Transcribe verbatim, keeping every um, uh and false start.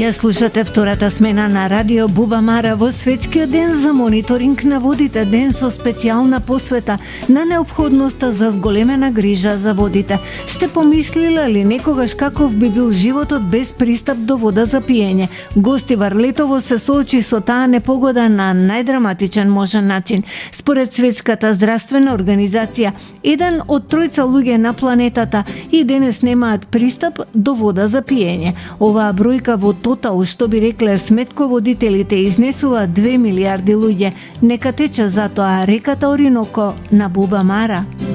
Ја слушате втората смена на Радио Буба Мара во светскиот ден за мониторинг на водите, ден со специјална посвета на неопходноста за зголемена грижа за водите. Сте помислиле ли некогаш каков би бил животот без пристап до вода за пиење? Гостивар Летово се соочи со таа непогода на најдраматичен можен начин. Според Светската здравствена организација, еден од тројца луѓе на планетата и денес немаат пристап до вода за пиење. Оваа бројка во тотал, што би рекле сметководителите, изнесува две милиарди луѓе. Нека тече затоа реката Ориноко на Буба Мара.